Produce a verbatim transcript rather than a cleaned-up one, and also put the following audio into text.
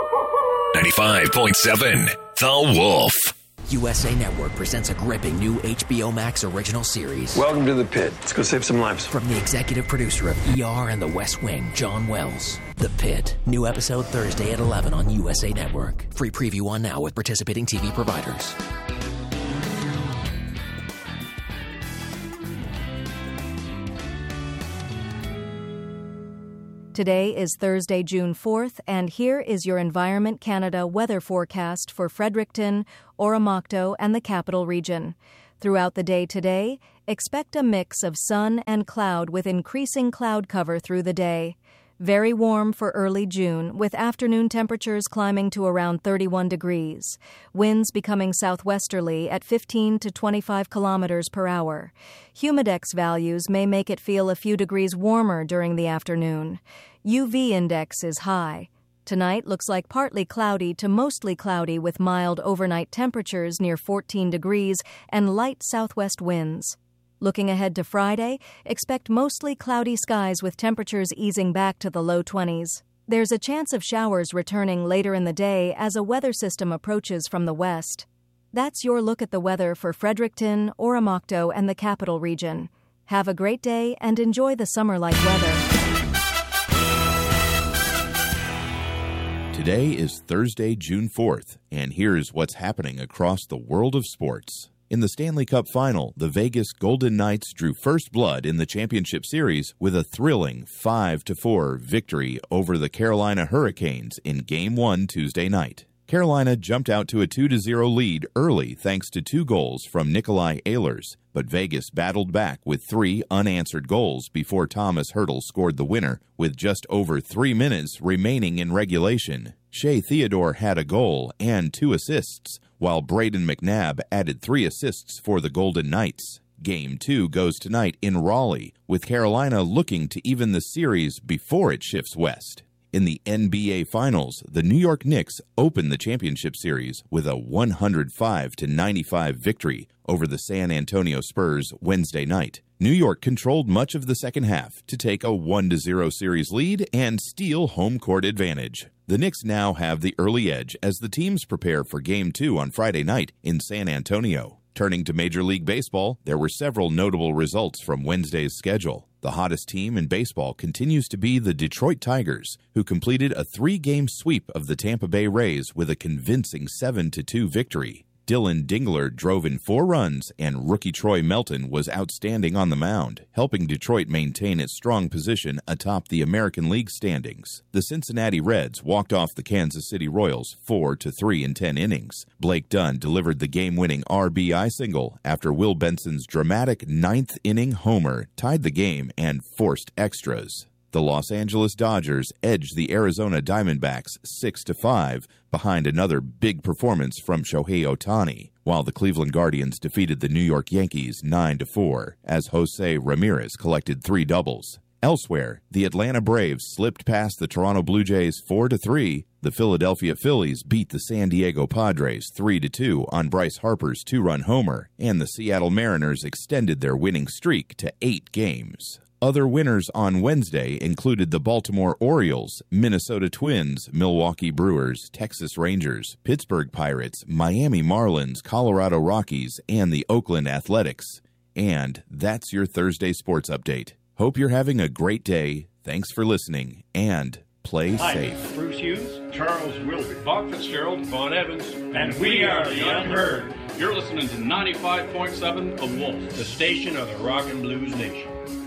ninety-five point seven The Wolf. U S A Network presents a gripping new H B O Max original series. Welcome to the pit. Let's go save some lives. From the executive producer of E R and The West Wing, John Wells. The Pit. New episode Thursday at eleven on U S A Network. Free preview on now with participating T V providers. Today is Thursday, June fourth, and here is your Environment Canada weather forecast for Fredericton, Oromocto, and the Capital Region. Throughout the day today, expect a mix of sun and cloud with increasing cloud cover through the day. Very warm for early June, with afternoon temperatures climbing to around thirty-one degrees. Winds becoming southwesterly at fifteen to twenty-five kilometers per hour. Humidex values may make it feel a few degrees warmer during the afternoon. U V index is high. Tonight looks like partly cloudy to mostly cloudy with mild overnight temperatures near fourteen degrees and light southwest winds. Looking ahead to Friday, expect mostly cloudy skies with temperatures easing back to the low twenties. There's a chance of showers returning later in the day as a weather system approaches from the west. That's your look at the weather for Fredericton, Oromocto, and the Capital Region. Have a great day and enjoy the summer-like weather. Today is Thursday, June fourth, and here's what's happening across the world of sports. In the Stanley Cup Final, the Vegas Golden Knights drew first blood in the championship series with a thrilling five to four victory over the Carolina Hurricanes in Game one Tuesday night. Carolina jumped out to a two to zero lead early thanks to two goals from Nikolai Ehlers, but Vegas battled back with three unanswered goals before Thomas Hertl scored the winner with just over three minutes remaining in regulation. Shea Theodore had a goal and two assists, while Braden McNabb added three assists for the Golden Knights. Game two goes tonight in Raleigh, with Carolina looking to even the series before it shifts west. In the N B A Finals, the New York Knicks opened the championship series with a one hundred five to ninety-five victory over the San Antonio Spurs Wednesday night. New York controlled much of the second half to take a one to zero series lead and steal home court advantage. The Knicks now have the early edge as the teams prepare for Game two on Friday night in San Antonio. Turning to Major League Baseball, there were several notable results from Wednesday's schedule. The hottest team in baseball continues to be the Detroit Tigers, who completed a three-game sweep of the Tampa Bay Rays with a convincing seven to two victory. Dylan Dingler drove in four runs, and rookie Troy Melton was outstanding on the mound, helping Detroit maintain its strong position atop the American League standings. The Cincinnati Reds walked off the Kansas City Royals four to three in ten innings. Blake Dunn delivered the game-winning R B I single after Will Benson's dramatic ninth-inning homer tied the game and forced extras. The Los Angeles Dodgers edged the Arizona Diamondbacks six to five behind another big performance from Shohei Ohtani, while the Cleveland Guardians defeated the New York Yankees nine to four as Jose Ramirez collected three doubles. Elsewhere, the Atlanta Braves slipped past the Toronto Blue Jays four to three, the Philadelphia Phillies beat the San Diego Padres three to two on Bryce Harper's two-run homer, and the Seattle Mariners extended their winning streak to eight games. Other winners on Wednesday included the Baltimore Orioles, Minnesota Twins, Milwaukee Brewers, Texas Rangers, Pittsburgh Pirates, Miami Marlins, Colorado Rockies, and the Oakland Athletics. And that's your Thursday sports update. Hope you're having a great day. Thanks for listening, and play Hi, safe. Bruce Hughes, Charles Wilby, Bob Fitzgerald, Vaughn Evans, and we are the Unheard. You're listening to ninety-five point seven The Wolf, the station of the Rock and Blues Nation.